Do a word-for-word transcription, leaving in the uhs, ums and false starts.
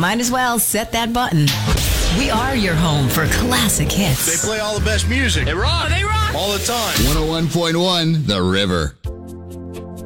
might as well set that button. We are your home for classic hits. They play all the best music. They rock. They rock. All the time. one oh one point one The River.